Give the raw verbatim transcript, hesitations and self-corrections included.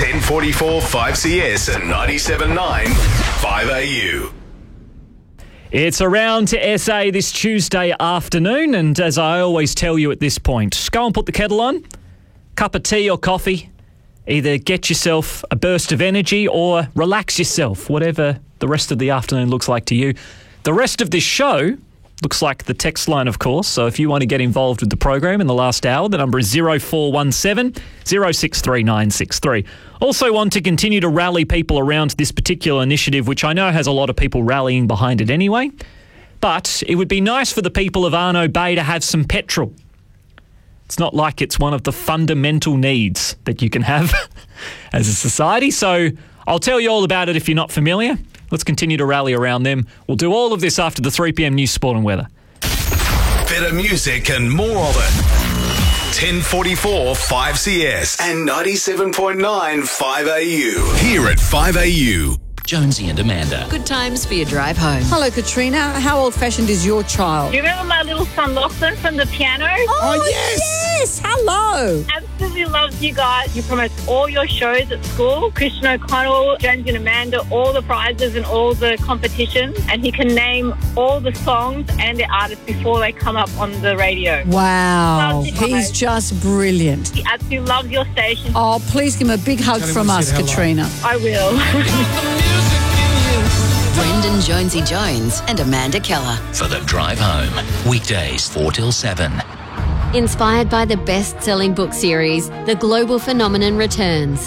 ten forty-four five C S and ninety-seven point nine five A U. It's around to S A this Tuesday afternoon, and as I always tell you at this point, go and put the kettle on, cup of tea or coffee, either get yourself a burst of energy or relax yourself, whatever the rest of the afternoon looks like to you. The rest of this show looks like the text line, of course, so if you want to get involved with the program in the last hour, the number is zero four one seven, zero six three nine six three. Also want to continue to rally people around this particular initiative, which I know has a lot of people rallying behind it anyway, but it would be nice for the people of Arno Bay to have some petrol. It's not like it's one of the fundamental needs that you can have as a society, so I'll tell you all about it if you're not familiar. Let's continue to rally around them. We'll do all of this after the three p.m. news, sport and weather. Better music and more of it. ten forty-four five C S and ninety-seven point nine five A U. Here at five A U. Jonesy and Amanda. Good times for your drive home. Hello, Katrina. How old-fashioned is your child? Do you remember my little son Lachlan from the piano? Oh, Oh, yes. yes. Hello. Absolutely loves you guys. He promotes all your shows at school. Christian O'Connell, Jonesy and Amanda, all the prizes and all the competitions. And he can name all the songs and the artists before they come up on the radio. Wow. Loves you He's guys. just brilliant. He absolutely loves your station. Oh, please give him a big hug Tell him from we us, said hello. Katrina. I will. Brendan Jonesy Jones and Amanda Keller. For the drive home. Weekdays four till seven. Inspired by the best-selling book series, The Global Phenomenon returns.